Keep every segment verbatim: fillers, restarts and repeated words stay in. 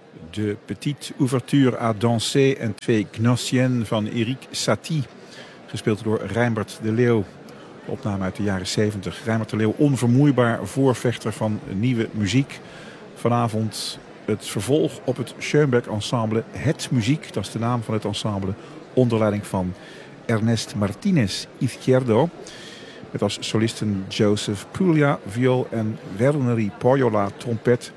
De Petite Ouverture à danser en twee Gnossiennes van Erik Satie. Gespeeld door Reimbert de Leeuw. Opname uit de jaren zeventig. Reimbert de Leeuw, onvermoeibaar voorvechter van nieuwe muziek. Vanavond het vervolg op het Schoenberg Ensemble. Het Muziek, dat is de naam van het ensemble. Onder leiding van Ernest Martinez Izquierdo. Met als solisten Joseph Puglia, viool en Werneri Poyola, trompet.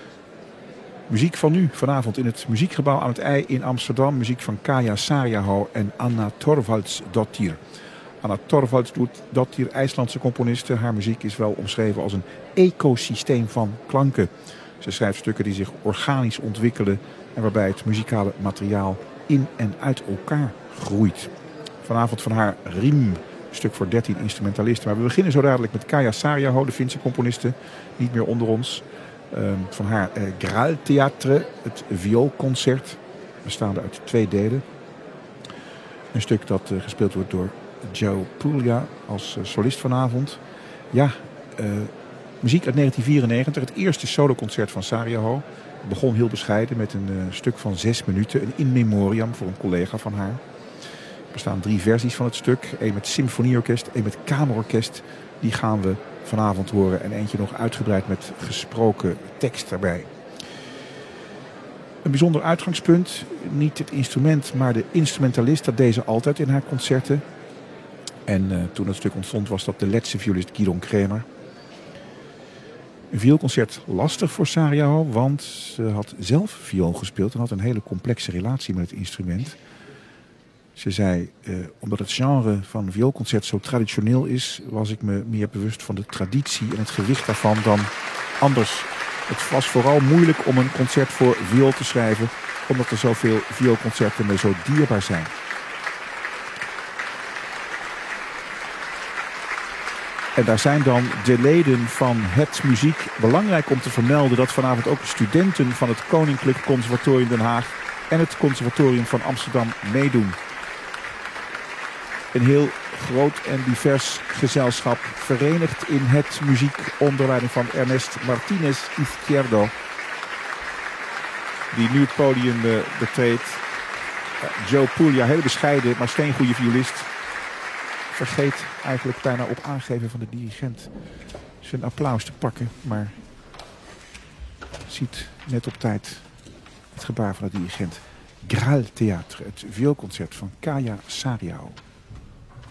Muziek van nu, vanavond in het Muziekgebouw aan het IJ in Amsterdam. Muziek van Kaja Saariaho en Anna Thorvaldsdottir. Anna Thorvaldsdottir, IJslandse componiste. Haar muziek is wel omschreven als een ecosysteem van klanken. Ze schrijft stukken die zich organisch ontwikkelen en waarbij het muzikale materiaal in en uit elkaar groeit. Vanavond van haar Riem, een stuk voor dertien instrumentalisten. Maar we beginnen zo dadelijk met Kaja Saariaho, de Finse componiste, niet meer onder ons. Uh, van haar uh, Graal Theatre, het vioolconcert, bestaande uit twee delen. Een stuk dat uh, gespeeld wordt door Joe Puglia als uh, solist vanavond. Ja, uh, muziek uit negentien vierennegentig, het eerste soloconcert van Saariaho. Het begon heel bescheiden met een uh, stuk van zes minuten, een in memoriam voor een collega van haar. Er bestaan drie versies van het stuk, één met symfonieorkest, één met kamerorkest. Die gaan we vanavond horen en eentje nog uitgebreid met gesproken tekst erbij. Een bijzonder uitgangspunt, niet het instrument, maar de instrumentalist. Dat deed ze altijd in haar concerten. En uh, toen het stuk ontstond was dat de Letse violist Gidon Kremer. Een vioolconcert lastig voor Saariaho, want ze had zelf viool gespeeld en had een hele complexe relatie met het instrument. Ze zei, eh, omdat het genre van vioolconcert zo traditioneel is, was ik me meer bewust van de traditie en het gewicht daarvan dan anders. Het was vooral moeilijk om een concert voor viool te schrijven, omdat er zoveel vioolconcerten me zo dierbaar zijn. En daar zijn dan de leden van het muziek. Belangrijk om te vermelden dat vanavond ook studenten van het Koninklijk Conservatorium Den Haag en het Conservatorium van Amsterdam meedoen. Een heel groot en divers gezelschap verenigd in het muziek onder leiding van Ernest Martinez Izquierdo. Die nu het podium uh, betreedt. Uh, Joe Puglia, heel bescheiden, maar steengoede violist. Vergeet eigenlijk bijna op aangeven van de dirigent zijn applaus te pakken. Maar ziet net op tijd het gebaar van de dirigent. Graal Theatre, het vioolconcert van Kaja Saariaho.